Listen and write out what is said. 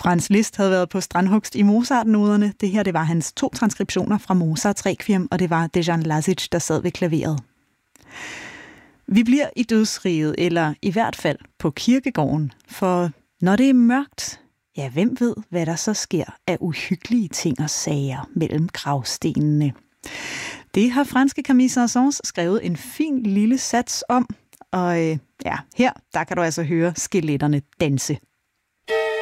Franz Liszt havde været på strandhugst i Mozart-noderne. Det her, det var hans 2 transkriptioner fra Mozarts Requiem, og det var Dejan Lazic, der sad ved klaveret. Vi bliver i dødsriget, eller i hvert fald på kirkegården, for når det er mørkt, ja, hvem ved, hvad der så sker af uhyggelige ting og sager mellem gravstenene. Det har franske Camille Saint-Saëns skrevet en fin lille sats om, og her, der kan du altså høre skeletterne danse.